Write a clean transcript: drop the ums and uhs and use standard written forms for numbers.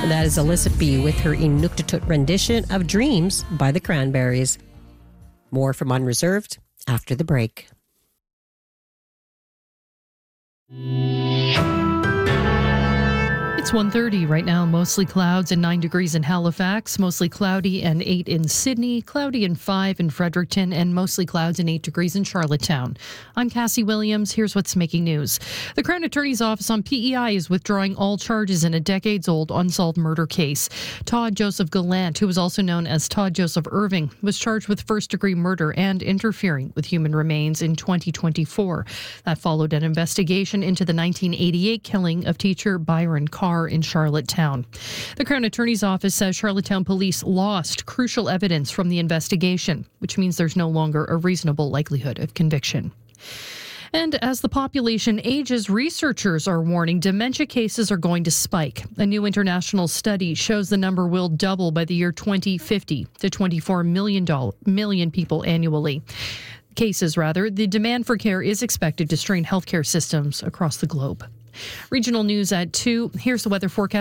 That is Alyssa B. with her Inuktitut rendition of Dreams by the Cranberries. More from Unreserved after the break. It's 1:30 right now. Mostly clouds and 9 degrees in Halifax. Mostly cloudy and 8 in Sydney. Cloudy and 5 in Fredericton. And mostly clouds and 8 degrees in Charlottetown. I'm Cassie Williams. Here's what's making news. The Crown Attorney's Office on PEI is withdrawing all charges in a decades-old unsolved murder case. Todd Joseph Gallant, who was also known as Todd Joseph Irving, was charged with first-degree murder and interfering with human remains in 2024. That followed an investigation into the 1988 killing of teacher Byron Carr in Charlottetown. The Crown Attorney's Office says Charlottetown police lost crucial evidence from the investigation, which means there's no longer a reasonable likelihood of conviction. And as the population ages, researchers are warning dementia cases are going to spike. A new international study shows the number will double by the year 2050 to 24 million people annually. The demand for care is expected to strain healthcare systems across the globe. Regional news at 2. Here's the weather forecast.